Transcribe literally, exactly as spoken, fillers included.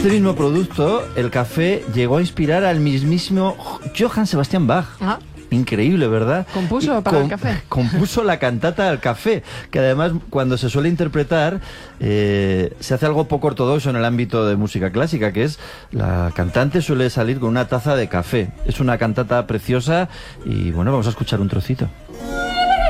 este mismo producto, el café, llegó a inspirar al mismísimo Johann Sebastian Bach. Ah. Increíble, ¿verdad? Compuso Y para com- el café. Compuso la cantata al café, que además cuando se suele interpretar eh, se hace algo poco ortodoxo en el ámbito de música clásica, que es la cantante suele salir con una taza de café. Es una cantata preciosa y bueno, vamos a escuchar un trocito.